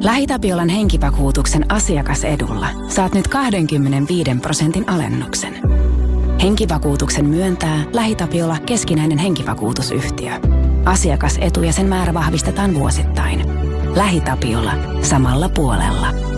LähiTapiolan henkivakuutuksen asiakasedulla saat nyt 25% alennuksen. Henkivakuutuksen myöntää LähiTapiola keskinäinen henkivakuutusyhtiö. Asiakasetu ja sen määrä vahvistetaan vuosittain. LähiTapiola samalla puolella.